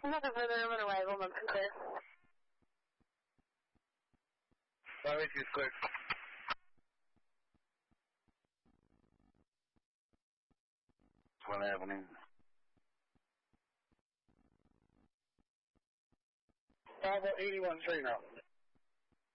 Nothing further on arrival, month clear. 582 clear. One Avenue. Bravo 81 3 now.